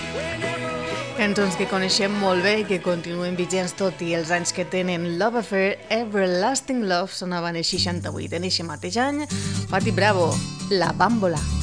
Cançons que coneixem molt bé i que continuen vigents tot i els anys que tenen. Love Affair, Everlasting Love sonava en el 68. En aquest mateix any, Patti Bravo, La Bambola.